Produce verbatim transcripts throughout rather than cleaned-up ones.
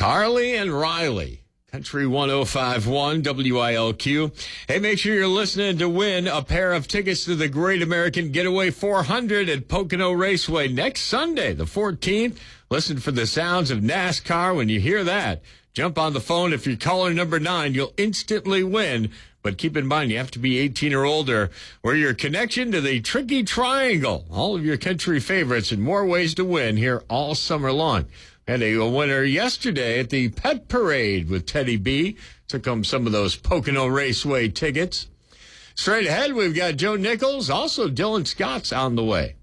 Carly and Riley. Country one oh five point one W I L Q. Hey, make sure you're listening to win a pair of tickets to the Great American Getaway four hundred at Pocono Raceway next Sunday, the fourteenth. Listen for the sounds of NASCAR. When you hear that, jump on the phone. If you're caller number nine, you'll instantly win. But keep in mind, you have to be eighteen or older, or your connection to the Tricky Triangle. All of your country favorites and more ways to win here all summer long. Had a winner yesterday at the Pet Parade with Teddy B. Took home some of those Pocono Raceway tickets. Straight ahead, we've got Joe Nichols. Also, Dylan Scott's on the way.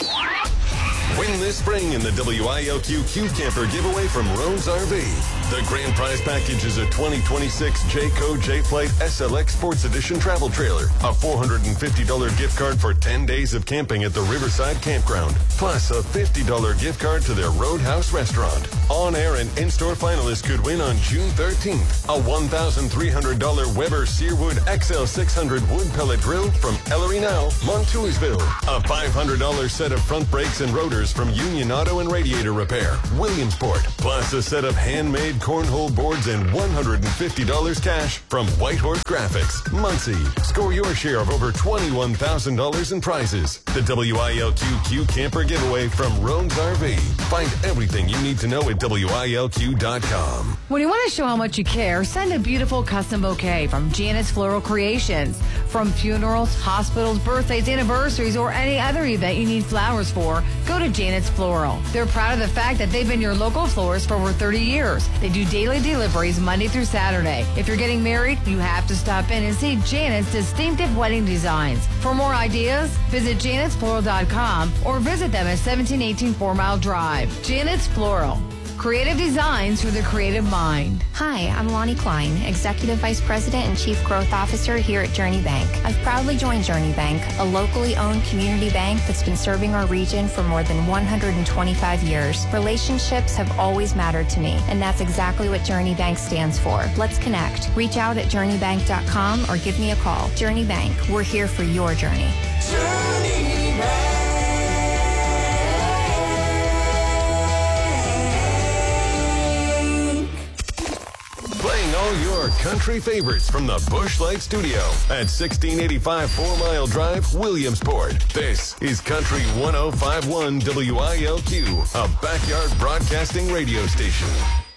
Win this spring in the W I L Q Q Camper giveaway from Rhodes R V. The grand prize package is a twenty twenty-six Jayco J-Flight S L X Sports Edition travel trailer, a four hundred fifty dollars gift card for ten days of camping at the Riverside Campground, plus a fifty dollars gift card to their Roadhouse restaurant. On-air and in-store finalists could win on June thirteenth a one thousand three hundred dollars Weber Searwood X L six hundred wood pellet grill from Ellery Now, Montoursville, a five hundred dollars set of front brakes and rotors from Union Auto and Radiator Repair, Williamsport, plus a set of handmade cornhole boards and one hundred fifty dollars cash from Whitehorse Graphics, Muncie. Score your share of over twenty-one thousand dollars in prizes. The W I L Q Q Camper giveaway from Rhodes R V. Find everything you need to know at W I L Q dot com. When you want to show how much you care, send a beautiful custom bouquet from Janet's Floral Creations. From funerals, hospitals, birthdays, anniversaries, or any other event you need flowers for, go to Janet's Floral. They're proud of the fact that they've been your local florist for over thirty years. They do daily deliveries Monday through Saturday. If you're getting married, you have to stop in and see Janet's distinctive wedding designs. For more ideas, visit janets floral dot com or visit them at seventeen eighteen Four Mile Drive. Janet's Floral. Creative designs for the creative mind. Hi, I'm Lonnie Klein, Executive Vice President and Chief Growth Officer here at Journey Bank. I've proudly joined Journey Bank, a locally owned community bank that's been serving our region for more than one hundred twenty-five years. Relationships have always mattered to me, and that's exactly what Journey Bank stands for. Let's connect. Reach out at journey bank dot com or give me a call. Journey Bank, we're here for your journey. Journey Bank. Playing all your country favorites from the Busch Light Studio at sixteen eighty-five Four Mile Drive, Williamsport. This is Country one oh five point one W I L Q, a backyard broadcasting radio station.